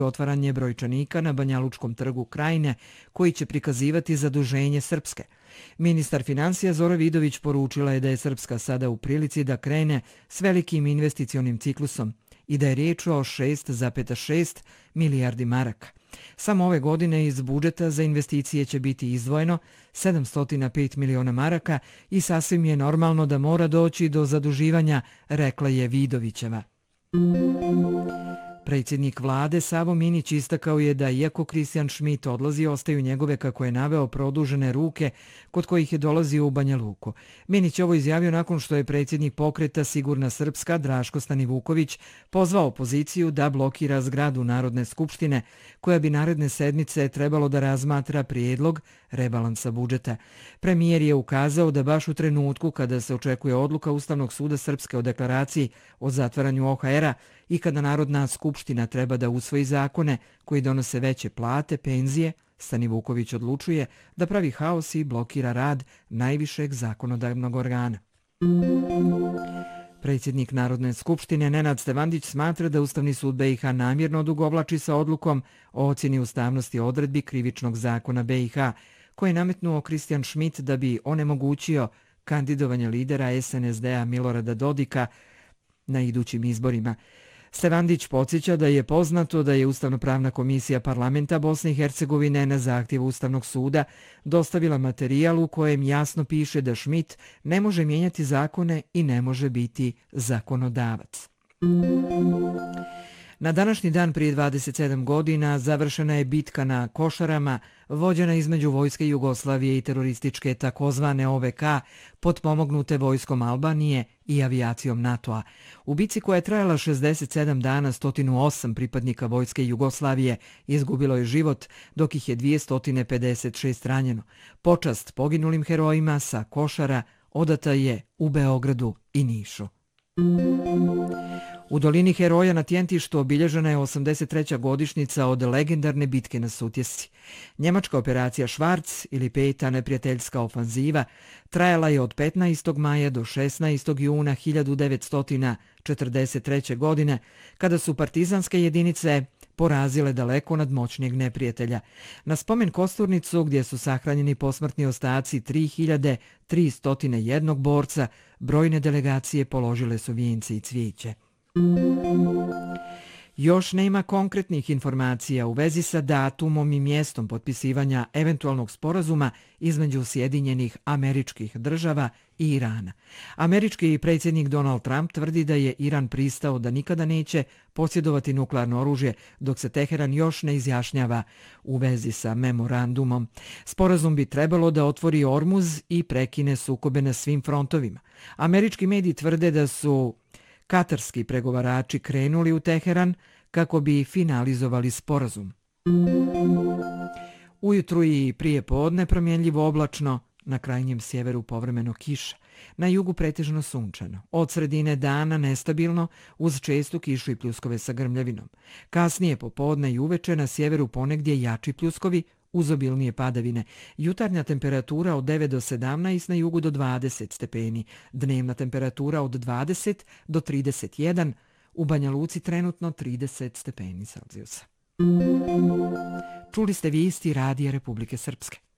otvaranje brojčanika na Banjalučkom trgu Krajine, koji će prikazivati zaduženje Srpske. Ministar financija Zora Vidović poručila je da je Srpska sada u prilici da krene s velikim investicionim ciklusom i da je riječ o 6,6 milijardi maraka. Samo ove godine iz budžeta za investicije će biti izdvojeno 705 miliona maraka i sasvim je normalno da mora doći do zaduživanja, rekla je Vidovićeva. Predsjednik vlade Savo Minić istakao je da iako Kristijan Šmit odlazi, ostaju njegove, kako je naveo, produžene ruke kod kojih je dolazio u Banja Luku. Minić ovo izjavio nakon što je predsjednik pokreta Sigurna Srpska Draško Stanivuković pozvao opoziciju da blokira zgradu Narodne skupštine, koja bi naredne sedmice trebalo da razmatra prijedlog rebalansa budžeta. Premijer je ukazao da baš u trenutku kada se očekuje odluka Ustavnog suda Srpske o deklaraciji o zatvaranju OHR-a i kada Narodna skupština treba da usvoji zakone koji donose veće plate, penzije, Stanivuković odlučuje da pravi haos i blokira rad najvišeg zakonodavnog organa. Predsjednik Narodne skupštine Nenad Stevandić smatra da Ustavni sud BiH namjerno odugovlači sa odlukom o ocjeni ustavnosti odredbi Krivičnog zakona BiH, koje je nametnuo Kristijan Šmit da bi onemogućio kandidovanje lidera SNSD-a Milorada Dodika na idućim izborima. Stevandić podsjeća da je poznato da je Ustavno-pravna komisija parlamenta Bosne i Hercegovine na zahtjev Ustavnog suda dostavila materijal u kojem jasno piše da Šmit ne može mijenjati zakone i ne može biti zakonodavac. Na današnji dan prije 27 godina završena je bitka na Košarama, vođena između vojske Jugoslavije i terorističke takozvane OVK, potpomognute vojskom Albanije i avijacijom NATO-a. U bici koja je trajala 67 dana, 108 pripadnika vojske Jugoslavije izgubilo je život, dok ih je 256 ranjeno. Počast poginulim herojima sa Košara odata je u Beogradu i Nišu. U dolini Heroja na Tjentištu obilježena je 83. godišnjica od legendarne bitke na Sutjesci. Njemačka operacija Švarc ili peta neprijateljska ofanziva trajala je od 15. maja do 16. juna 1943. godine, kada su partizanske jedinice porazile daleko nadmoćnijeg neprijatelja. Na spomen kosturnicu, gdje su sahranjeni posmrtni ostaci 3301 borca, brojne delegacije položile su vijence i cvijeće. Još nema konkretnih informacija u vezi sa datumom i mjestom potpisivanja eventualnog sporazuma između Sjedinjenih Američkih Država i Irana. Američki predsjednik Donald Trump tvrdi da je Iran pristao da nikada neće posjedovati nuklearno oružje, dok se Teheran još ne izjašnjava u vezi sa memorandumom. Sporazum bi trebalo da otvori Ormuz i prekine sukobe na svim frontovima. Američki mediji tvrde da su katarski pregovarači krenuli u Teheran kako bi finalizovali sporazum. Ujutru i prije podne promjenljivo oblačno, na krajnjem sjeveru povremeno kiša, na jugu pretežno sunčano. Od sredine dana nestabilno uz čestu kišu i pljuskove sa grmljavinom. Kasnije popodne i uveče na sjeveru ponegdje jači pljuskovi uz obilnije padavine. Jutarnja temperatura od 9 do 17, na jugu do 20 stepeni. Dnevna temperatura od 20 do 31, u Banja Luci trenutno 30 stepeni Celzijusa. Čuli ste vijesti Radija Republike Srpske.